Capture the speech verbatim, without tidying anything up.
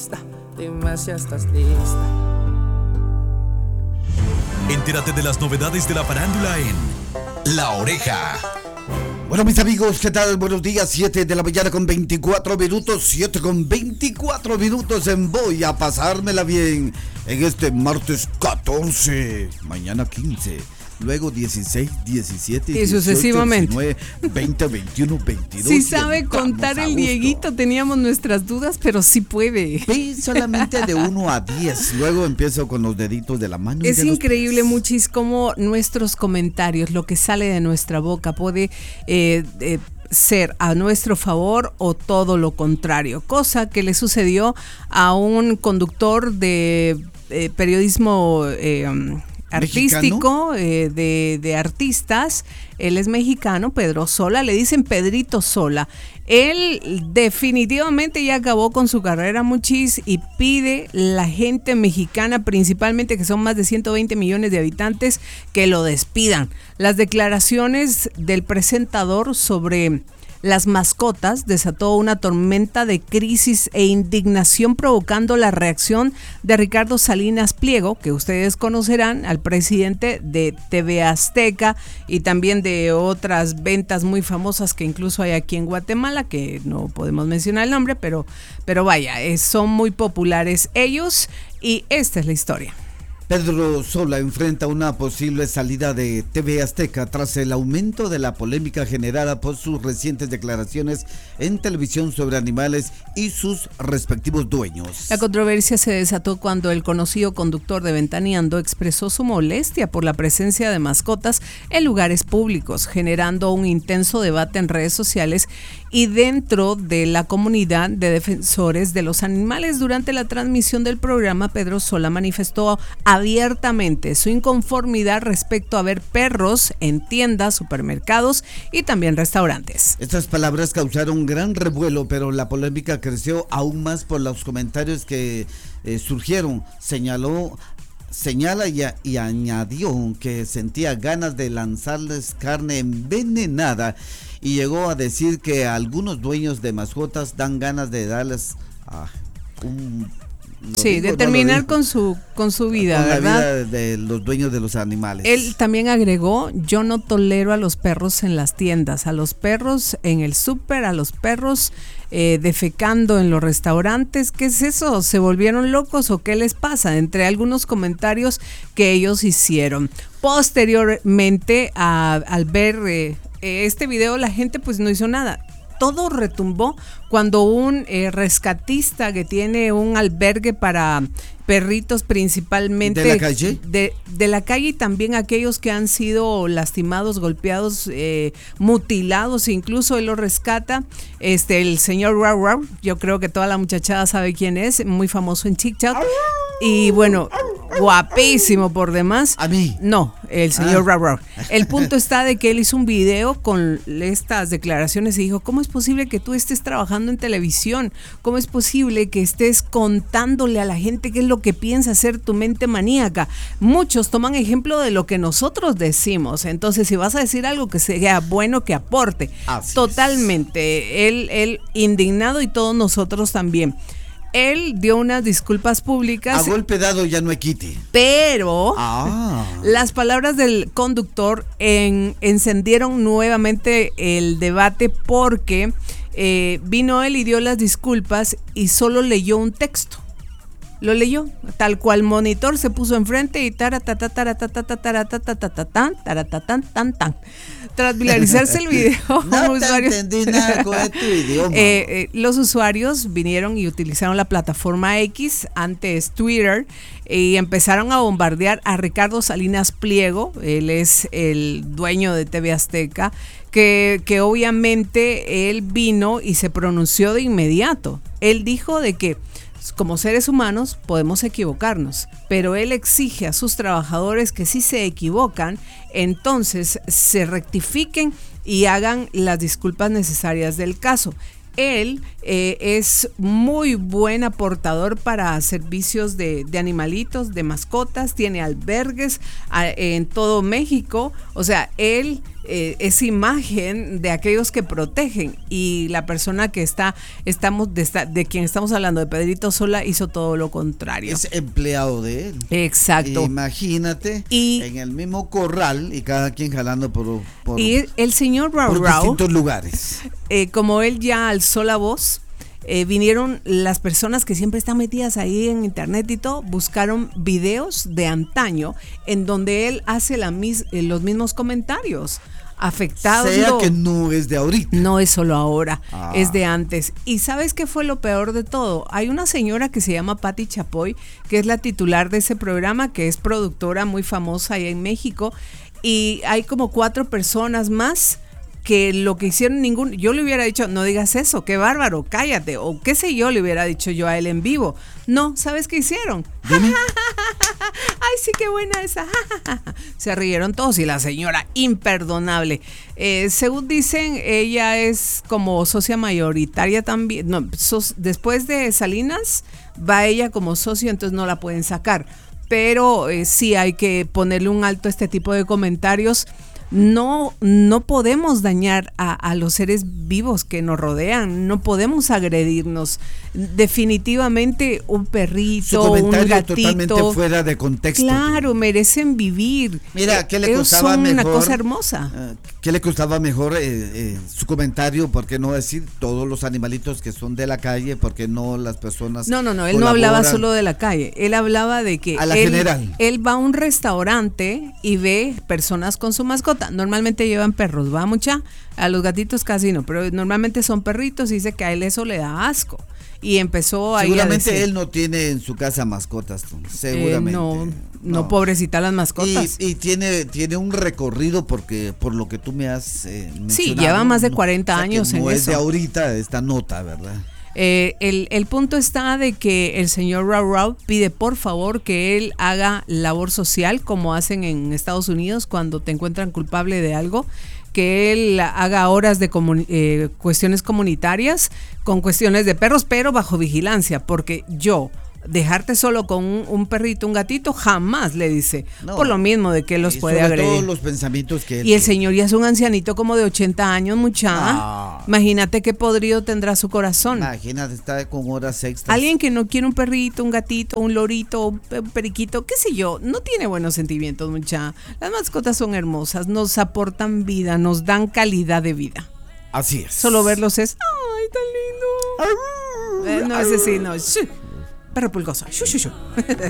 Dime si estás lista. Entérate de las novedades de la farándula en La Oreja. Bueno, mis amigos, ¿qué tal? Buenos días, siete de la mañana con veinticuatro minutos, siete con veinticuatro minutos en Voy a Pasármela Bien en este martes catorce, mañana quince, luego dieciséis, diecisiete, y sucesivamente dieciocho, diecinueve, veinte, veintiuno, veintidós. Sí sabe contar el Dieguito, teníamos nuestras dudas, pero sí puede. Sí, solamente de uno a diez, luego empiezo con los deditos de la mano. Es increíble, Muchis, cómo nuestros comentarios, lo que sale de nuestra boca puede eh, eh, ser a nuestro favor o todo lo contrario, cosa que le sucedió a un conductor de eh, periodismo eh, artístico, eh, de, de artistas. Él es mexicano, Pedro Sola, le dicen Pedrito Sola. Él definitivamente ya acabó con su carrera, Muchis, y pide la gente mexicana, principalmente que son más de ciento veinte millones de habitantes, que lo despidan. Las declaraciones del presentador sobre las mascotas desató una tormenta de crisis e indignación, provocando la reacción de Ricardo Salinas Pliego, que ustedes conocerán, al presidente de T V Azteca y también de otras ventas muy famosas que incluso hay aquí en Guatemala, que no podemos mencionar el nombre, pero, pero vaya, eh, son muy populares ellos, y esta es la historia. Pedro Sola enfrenta una posible salida de T V Azteca tras el aumento de la polémica generada por sus recientes declaraciones en televisión sobre animales y sus respectivos dueños. La controversia se desató cuando el conocido conductor de Ventaneando expresó su molestia por la presencia de mascotas en lugares públicos, generando un intenso debate en redes sociales y dentro de la comunidad de defensores de los animales. Durante la transmisión del programa, Pedro Sola manifestó abiertamente su inconformidad respecto a ver perros en tiendas, supermercados y también restaurantes. Estas palabras causaron gran revuelo, pero la polémica creció aún más por los comentarios que eh, surgieron. Señaló Señala y, a, y añadió que sentía ganas de lanzarles carne envenenada y llegó a decir que a algunos dueños de mascotas dan ganas de darles ah, un... Sí, digo, de terminar no con su con su vida, con ¿verdad? La vida de los dueños de los animales. Él también agregó: yo no tolero a los perros en las tiendas, a los perros en el súper, a los perros eh, defecando en los restaurantes. ¿Qué es eso? ¿Se volvieron locos o qué les pasa? Entre algunos comentarios que ellos hicieron. Posteriormente, a, al ver eh, este video, la gente pues no hizo nada. Todo retumbó cuando un eh, rescatista que tiene un albergue para perritos, principalmente de la calle, de, de la calle y también aquellos que han sido lastimados, golpeados, eh, mutilados, incluso él lo rescata, este el señor Rau Rau, yo creo que toda la muchachada sabe quién es, muy famoso en TikTok. Y bueno, guapísimo por demás. ¿A mí? No, el señor ah. Rau Rau. El punto está de que él hizo un video con estas declaraciones y dijo: ¿cómo es posible que tú estés trabajando en televisión? ¿Cómo es posible que estés contándole a la gente qué es lo que piensa hacer tu mente maníaca? Muchos toman ejemplo de lo que nosotros decimos. Entonces, si vas a decir algo que sea bueno, que aporte. Así Totalmente. Él, él indignado y todos nosotros también. Él dio unas disculpas públicas. A golpe dado ya no hay quite. Pero ah. las palabras del conductor en, encendieron nuevamente el debate porque eh, vino él y dio las disculpas y solo leyó un texto. Lo leyó, tal cual monitor se puso enfrente y taratata taratata taratata taratata taratata tan tan. Tras viralizarse el video, no usuarios, te entendí nada con tu idioma. Eh, eh, los usuarios vinieron y utilizaron la plataforma X, antes Twitter, y empezaron a bombardear a Ricardo Salinas Pliego. Él es el dueño de T V Azteca, que, que obviamente él vino y se pronunció de inmediato. Él dijo de que como seres humanos podemos equivocarnos, pero él exige a sus trabajadores que si se equivocan, entonces se rectifiquen y hagan las disculpas necesarias del caso. Él eh, es muy buen aportador para servicios de, de animalitos, de mascotas, tiene albergues a, en todo México. O sea, él eh, esa imagen de aquellos que protegen, y la persona que está, estamos de, esta, de quien estamos hablando, de Pedrito Sola, hizo todo lo contrario. Es empleado de él. Exacto. Imagínate, y, en el mismo corral y cada quien jalando por, por, y el señor Rau por Rau, distintos lugares. Eh, como él ya alzó la voz, Eh, vinieron las personas que siempre están metidas ahí en internet y todo, buscaron videos de antaño en donde él hace la mis, eh, los mismos comentarios, afectando. Sea que no es de ahorita. No es solo ahora, ah. es de antes. ¿Y sabes qué fue lo peor de todo? Hay una señora que se llama Patti Chapoy, que es la titular de ese programa, que es productora muy famosa allá en México, y hay como cuatro personas más que lo que hicieron ningún, yo le hubiera dicho, no digas eso, qué bárbaro, cállate, o qué sé yo, le hubiera dicho yo a él en vivo. No, ¿sabes qué hicieron? Ay, sí, qué buena esa. Se rieron todos y la señora, imperdonable. Eh, según dicen, ella es como socia mayoritaria también. No, so, después de Salinas, va ella como socio, entonces no la pueden sacar. Pero eh, sí hay que ponerle un alto a este tipo de comentarios. No, no podemos dañar a, a los seres vivos que nos rodean, no podemos agredirnos. Definitivamente un perrito, un gatito, totalmente fuera de contexto. Claro, merecen vivir. Mira, ¿qué le Ellos costaba son mejor? Una cosa hermosa. Uh, ¿Qué le costaba mejor eh, eh, su comentario? ¿Por qué no decir todos los animalitos que son de la calle? ¿Por qué no las personas? No, no, no, él no hablaba solo de la calle, él hablaba de que a la él, general. Él va a un restaurante y ve personas con su mascota. Normalmente llevan perros, va mucha, a los gatitos casi no, pero normalmente son perritos y dice que a él eso le da asco. Y empezó ahí seguramente a decir, él no tiene en su casa mascotas, seguramente. Eh, no, no, no, pobrecita las mascotas. Y, y tiene, tiene un recorrido porque por lo que tú me has eh, mencionado. Sí, lleva más de cuarenta no, o sea, años que en no eso. es de ahorita esta nota, ¿verdad? Eh, el, el punto está de que el señor Rau Rau pide por favor que él haga labor social como hacen en Estados Unidos cuando te encuentran culpable de algo, que él haga horas de comun- eh, cuestiones comunitarias con cuestiones de perros, pero bajo vigilancia, porque yo dejarte solo con un, un perrito, un gatito, jamás, le dice, no, por lo mismo de que él los puede agredir. Todos los pensamientos que él y el tiene. Señor ya es un ancianito como de ochenta años, muchacha. Ah. Imagínate qué podrido tendrá su corazón. Imagínate, está con horas extras. Alguien que no quiere un perrito, un gatito, un lorito, un periquito, qué sé yo, no tiene buenos sentimientos, muchacha. Las mascotas son hermosas, nos aportan vida, nos dan calidad de vida. Así es. Solo verlos es, ay, tan lindo. Eh, no, ese sí, no. Perro pulgoso. Shu, shu, shu.